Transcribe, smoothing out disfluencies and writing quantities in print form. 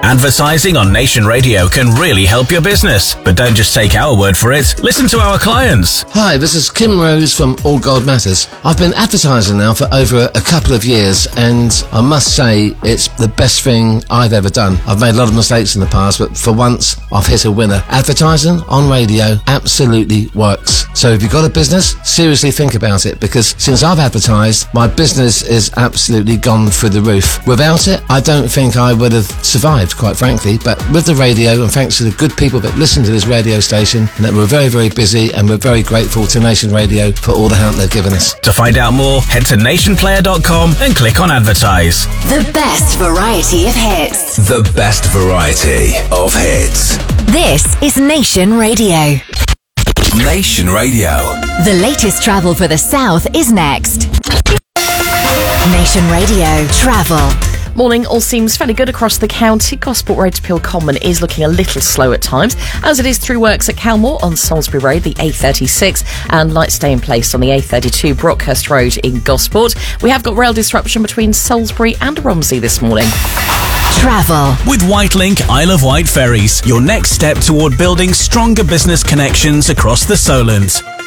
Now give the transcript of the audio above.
Advertising on Nation Radio can really help your business. But don't just take our word for it. Listen to our clients. Hi, this is Kim Rose from All Gold Matters. I've been advertising now for over a couple of years, and I must say it's the best thing I've ever done. I've made a lot of mistakes in the past, but for once I've hit a winner. Advertising on radio absolutely works. So if you've got a business, seriously think about it, because since I've advertised, my business is absolutely gone through the roof. Without it, I don't think I would have survived, quite frankly. But with the radio, and thanks to the good people that listen to this radio station, and that we're very, very busy, and we're very grateful to Nation Radio for all the help they've given us. To find out more, head to nationplayer.com and click on advertise. The best variety of hits. The best variety of hits. This is Nation Radio. Nation Radio. The latest travel for the South is next. Nation Radio Travel. Morning, all seems fairly good across the county. Gosport Road to Peel Common is looking a little slow at times, as it is through works at Calmore on Salisbury Road, the A36, and lights stay in place on the A32 Brockhurst Road in Gosport. We have got rail disruption between Salisbury and Romsey this morning. Travel. With Whitelink Isle of Wight Ferries, your next step toward building stronger business connections across the Solent.